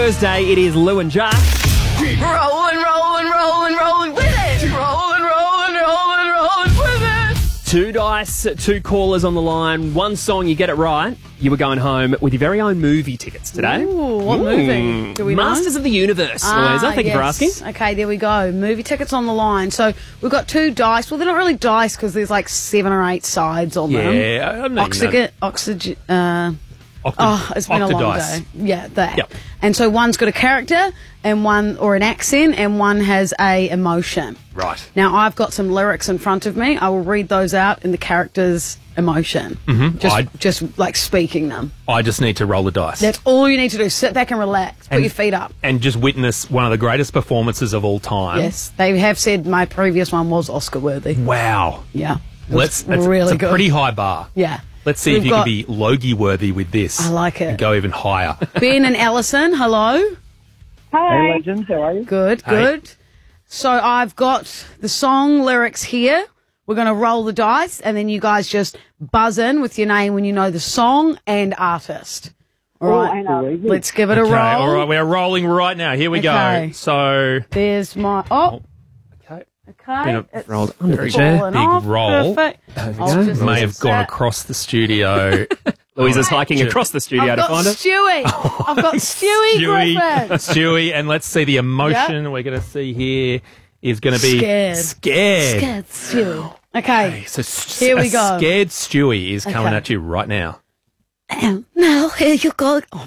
Thursday, it is Lou and Josh. Rolling, rolling, rolling, rolling with it. Rolling, rolling, rolling, rolling with it. 2 dice, 2 callers on the line. 1 song, you get it right. You were going home with your very own movie tickets today. Ooh, what movie? Do we know? Masters of the Universe, Louisa. Thank you for asking. Okay, there we go. Movie tickets on the line. So we've got 2 dice. Well, they're not really dice because there's like 7 or 8 sides on them. Yeah, I mean, it's been a long day. Yeah, that. Yep. And so one's got a character and one, or an accent, and one has a emotion. Right. Now, I've got some lyrics in front of me. I will read those out in the character's emotion. Mm-hmm. Just like speaking them. I just need to roll the dice. That's all you need to do. Sit back and relax. Put your feet up. And just witness one of the greatest performances of all time. Yes. They have said my previous one was Oscar-worthy. Wow. Yeah. It's really a good. pretty high bar. Yeah. Let's see if you can be Logie-worthy with this. I like it. And go even higher. Ben and Alison, hello. Hey, legends, how are you? Good, good. So I've got the song lyrics here. We're going to roll the dice, and then you guys just buzz in with your name when you know the song and artist. All right, let's give it a roll. All right, we're rolling right now. Here we go. So there's my... Okay. It's rolled under the very chair. big roll. Perfect. May have gone across the studio. Louisa's hiking across the studio to find it. Stewie. I've got Stewie Griffin. Stewie, and let's see the emotion we're going to see here is going to be scared. Scared Stewie. Okay, so here we go. Scared Stewie is coming at you right now. And now here you go. Oh.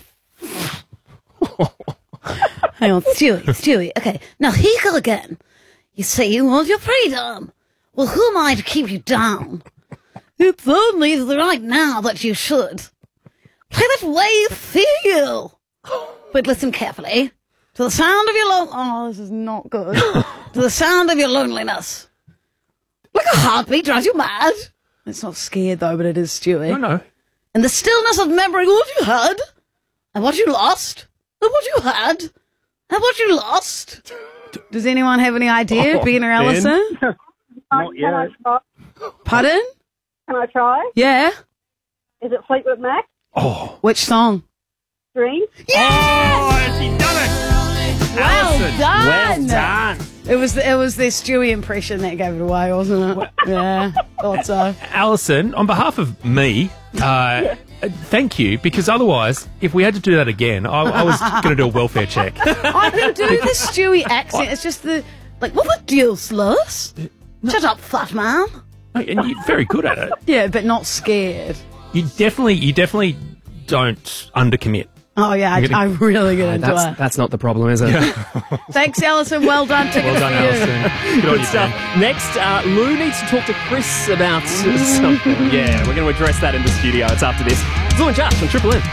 Hang on, Stewie. Okay, now here you go again. You say you want your freedom. Well, who am I to keep you down? It's only right now that you should. Play that way you feel. But listen carefully. To the sound of your Oh, this is not good. To the sound of your loneliness. Like a heartbeat drives you mad. It's not scared, though, but it is Stewie. No. In the stillness of remembering what you had, and what you lost, and what you had, and what you lost. Does anyone have any idea, Ben or Alison? Not yet. Pardon? Can I try? Yeah. Is it Fleetwood Mac? Oh. Which song? Dream? Yeah! Oh, she's done it! Well done! Well done. It was their Stewie impression that gave it away, wasn't it? Yeah, thought so. Alison, on behalf of me, thank you, because otherwise, if we had to do that again, I was going to do a welfare check. I can do the Stewie accent. It's just what the deal, sluts? Shut up, fat man. And you're very good at it. Yeah, but not scared. You definitely don't undercommit. Oh, yeah, I really get into it. That's not the problem, is it? Thanks, Alison. Well done. Tickets Well done, for you. Alison. Good on Good you, stuff. Ben. Next, Lou needs to talk to Chris about something. Yeah, we're going to address that in the studio. It's after this. Lou and Josh on Triple M.